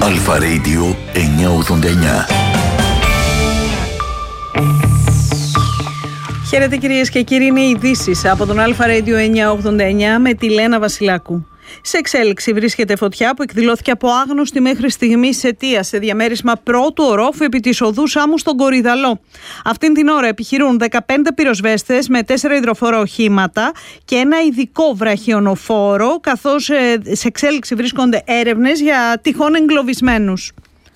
Αλφα Radio 989. Χαίρετε κυρίες και κύριοι, είναι οι ειδήσεις από τον Αλφα Radio 989 με τη Λένα Βασιλάκου. Σε εξέλιξη βρίσκεται φωτιά που εκδηλώθηκε από άγνωστη μέχρι στιγμής αιτία σε διαμέρισμα πρώτου ορόφου επί της οδού Σάμου στον Κορυδαλό. Αυτήν την ώρα επιχειρούν 15 πυροσβέστες με 4 υδροφόρα οχήματα και ένα ειδικό βραχιονοφόρο, καθώς σε εξέλιξη βρίσκονται έρευνες για τυχόν εγκλωβισμένους.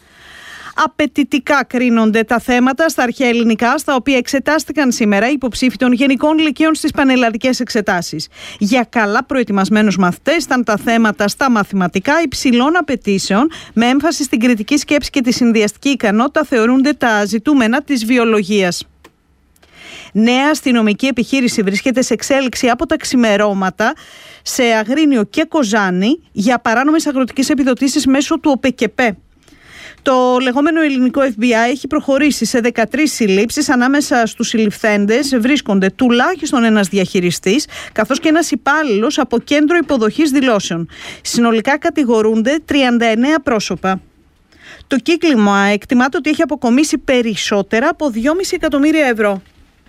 Απαιτητικά κρίνονται τα θέματα στα αρχαία ελληνικά, στα οποία εξετάστηκαν σήμερα οι υποψήφοι των Γενικών Λυκείων στις πανελλαδικές εξετάσεις. Για καλά προετοιμασμένους μαθητές ήταν τα θέματα στα μαθηματικά υψηλών απαιτήσεων, με έμφαση στην κριτική σκέψη και τη συνδυαστική ικανότητα, θεωρούνται τα ζητούμενα της βιολογίας. Νέα αστυνομική επιχείρηση βρίσκεται σε εξέλιξη από τα ξημερώματα σε Αγρίνιο και Κοζάνη για παράνομες αγροτικές επιδοτήσεις μέσω του ΟΠΕΚΕΠΕ. Το λεγόμενο ελληνικό FBI έχει προχωρήσει σε 13 συλλήψεις. Ανάμεσα στους συλληφθέντες βρίσκονται τουλάχιστον ένας διαχειριστής, καθώς και ένας υπάλληλος από κέντρο υποδοχής δηλώσεων. Συνολικά κατηγορούνται 39 πρόσωπα. Το κύκλημα εκτιμάται ότι έχει αποκομίσει περισσότερα από 2,5 εκατομμύρια ευρώ.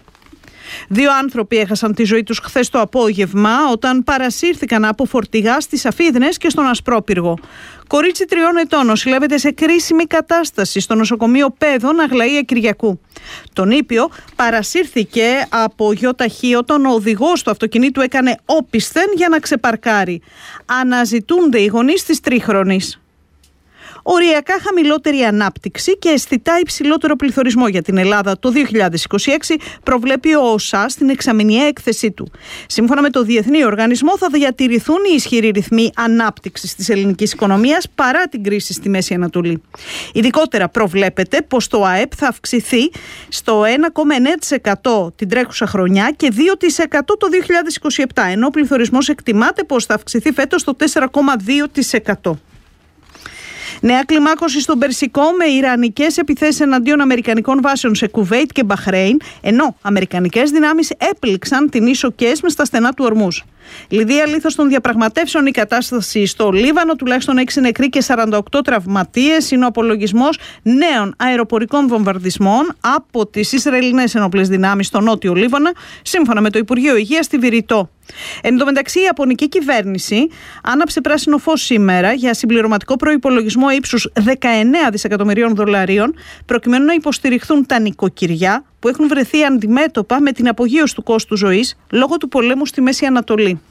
2 άνθρωποι έχασαν τη ζωή τους χθες το απόγευμα όταν παρασύρθηκαν από φορτηγά στις Αφίδνες και στον Ασπρόπυργο. Κορίτσι 3 ετών νοσηλεύεται σε κρίσιμη κατάσταση στο νοσοκομείο Πέδων Αγλαΐα Κυριακού. Τον Ήπιο παρασύρθηκε από γιοταχή όταν ο οδηγός του αυτοκινήτου έκανε όπισθεν για να ξεπαρκάρει. Αναζητούνται οι γονείς της τρίχρονης. Οριακά χαμηλότερη ανάπτυξη και αισθητά υψηλότερο πληθωρισμό για την Ελλάδα το 2026 προβλέπει ο ΟΣΑ στην εξαμηνιαία έκθεσή του. Σύμφωνα με το Διεθνή Οργανισμό, θα διατηρηθούν οι ισχυροί ρυθμοί ανάπτυξης της ελληνικής οικονομίας παρά την κρίση στη Μέση Ανατολή. Ειδικότερα προβλέπεται πως το ΑΕΠ θα αυξηθεί στο 1,9% την τρέχουσα χρονιά και 2% το 2027, ενώ ο πληθωρισμός εκτιμάται πως θα αυξηθεί φέτος στο 4,2%. Νέα κλιμάκωση στον Περσικό με ιρανικές επιθέσεις εναντίον αμερικανικών βάσεων σε Κουβέιτ και Μπαχρέιν, ενώ αμερικανικές δυνάμεις έπληξαν την ίσο Κέσμ στα στενά του Ορμούζ. Λιδία λίθος των διαπραγματεύσεων η κατάσταση στο Λίβανο, τουλάχιστον 6 νεκροί και 48 τραυματίες. Είναι ο απολογισμός νέων αεροπορικών βομβαρδισμών από τις Ισραηλινές ενόπλες δυνάμεις στο νότιο Λίβανο, σύμφωνα με το Υπουργείο Υγείας στη Βηρητό. Εν τω μεταξύ, η Ιαπωνική κυβέρνηση άναψε πράσινο φως σήμερα για συμπληρωματικό προϋπολογισμό ύψους 19 δισεκατομμυρίων δολαρίων, προκειμένου να υποστηριχθούν τα νοικοκυριά που έχουν βρεθεί αντιμέτωπα με την απογείωση του κόστου ζωής λόγω του πολέμου στη Μέση Ανατολή.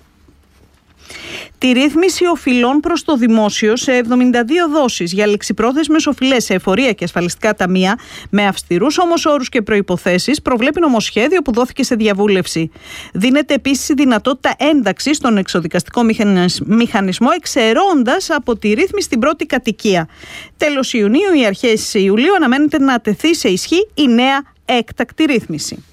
Τη ρύθμιση οφειλών προς το δημόσιο σε 72 δόσεις για ληξιπρόθεσμες οφειλές σε εφορία και ασφαλιστικά ταμεία, με αυστηρούς όμως όρους και προϋποθέσεις, προβλέπει νομοσχέδιο που δόθηκε σε διαβούλευση. Δίνεται επίσης η δυνατότητα ένταξης στον εξοδικαστικό μηχανισμό, εξαιρώντας από τη ρύθμιση την πρώτη κατοικία. Τέλος Ιουνίου ή αρχές Ιουλίου αναμένεται να τεθεί σε ισχύ η νέα έκτακτη ρύθμιση.